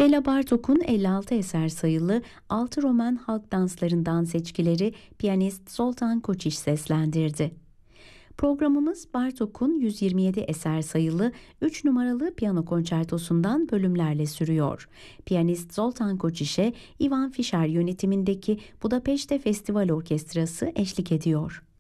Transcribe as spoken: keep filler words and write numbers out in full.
Bela Bartok'un elli altı eser sayılı altı roman halk danslarından seçkileri piyanist Zoltan Koçiş seslendirdi. Programımız Bartok'un yüz yirmi yedi eser sayılı üç numaralı piyano konçertosundan bölümlerle sürüyor. Piyanist Zoltan Koçiş'e Ivan Fischer yönetimindeki Budapeşte Festival Orkestrası eşlik ediyor.